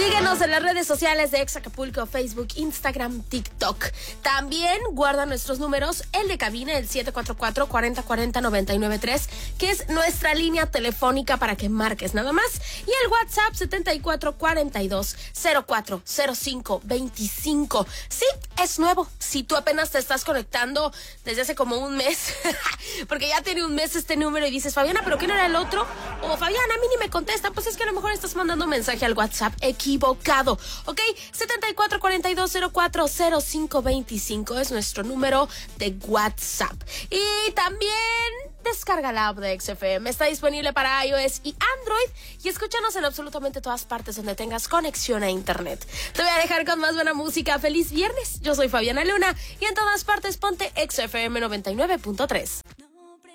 Síguenos en las redes sociales de Ex Acapulco, Facebook, Instagram, TikTok. También guarda nuestros números, el de cabina, el 744-4040-993, que es nuestra línea telefónica para que marques nada más. Y el WhatsApp 7442-040525. Sí, es nuevo. Si tú apenas te estás conectando desde hace como un mes, porque ya tiene un mes este número y dices, Fabiana, ¿pero qué no era el otro? O Fabiana, a mí ni me contesta. Pues es que a lo mejor estás mandando un mensaje al WhatsApp equivocado. Ok, 7442040525 es nuestro número de WhatsApp. Y también descarga la app de XFM. Está disponible para iOS y Android. Y escúchanos en absolutamente todas partes donde tengas conexión a internet. Te voy a dejar con más buena música. ¡Feliz viernes! Yo soy Fabiana Luna y en todas partes ponte XFM 99.3.